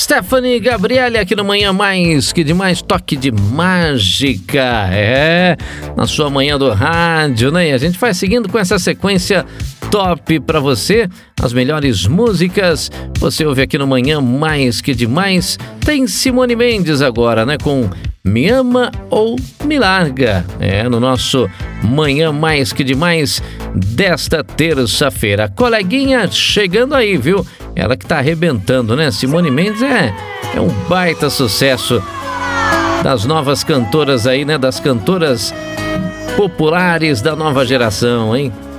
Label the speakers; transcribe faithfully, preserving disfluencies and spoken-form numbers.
Speaker 1: Stephanie Gabriele aqui no Manhã Mais que Demais, toque de mágica, é, na sua manhã do rádio, né? E a gente vai seguindo com essa sequência top pra você, as melhores músicas, você ouve aqui no Manhã Mais que Demais. Tem Simone Mendes agora, né, com Me Ama ou Me Larga, é, no nosso Manhã Mais que Demais desta terça-feira. Coleguinha chegando aí, viu? Ela que tá arrebentando, né? Simone Mendes é, é um baita sucesso das novas cantoras aí, né? Das cantoras populares da nova geração, hein?